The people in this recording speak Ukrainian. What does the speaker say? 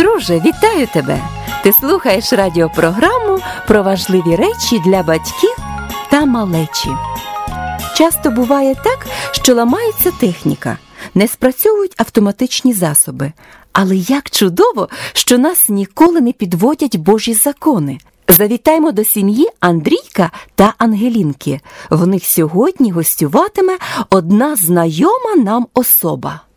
Друже, вітаю тебе! Ти слухаєш радіопрограму про важливі речі для батьків та малечі. Часто буває так, що ламається техніка, не спрацьовують автоматичні засоби. Але як чудово, що нас ніколи не підводять Божі закони. Завітаймо до сім'ї Андрійка та Ангелінки. В них сьогодні гостюватиме одна знайома нам особа.